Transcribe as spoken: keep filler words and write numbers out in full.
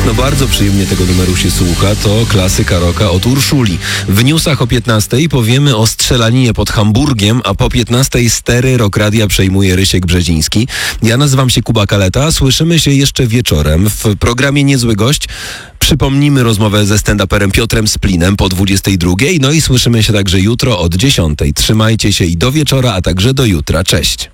No bardzo przyjemnie tego numeru się słucha. To klasyka rocka od Urszuli. W newsach o piętnastej powiemy o strzelaninie pod Hamburgiem, a po piętnastej stery Rock Radia przejmuje Rysiek Brzeziński. Ja nazywam się Kuba Kaleta. Słyszymy się jeszcze wieczorem w programie Niezły Gość. Przypomnimy rozmowę ze stand-uperem Piotrem Splinem po dwudziestej drugiej. No i słyszymy się także jutro od dziesiątej. Trzymajcie się i do wieczora, a także do jutra. Cześć.